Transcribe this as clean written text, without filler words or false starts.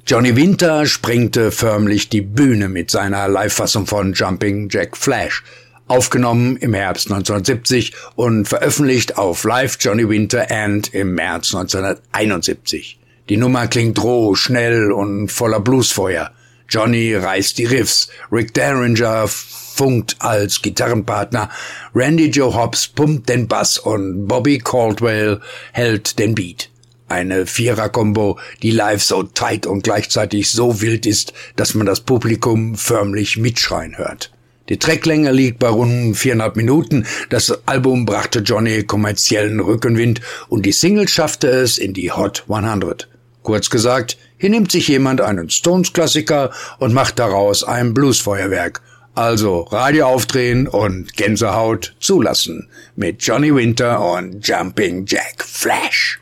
Johnny Winter sprengte förmlich die Bühne mit seiner Live-Fassung von Jumping Jack Flash, aufgenommen im Herbst 1970 und veröffentlicht auf Live Johnny Winter And im März 1971. Die Nummer klingt roh, schnell und voller Bluesfeuer. Johnny reißt die Riffs, Rick Derringer funkt als Gitarrenpartner, Randy Joe Hobbs pumpt den Bass und Bobby Caldwell hält den Beat. Eine Vierer-Kombo, die live so tight und gleichzeitig so wild ist, dass man das Publikum förmlich mitschreien hört. Die Tracklänge liegt bei rund 4,5 Minuten. Das Album brachte Johnny kommerziellen Rückenwind und die Single schaffte es in die Hot 100. Kurz gesagt, hier nimmt sich jemand einen Stones-Klassiker und macht daraus ein Bluesfeuerwerk. Also Radio aufdrehen und Gänsehaut zulassen mit Johnny Winter und Jumping Jack Flash.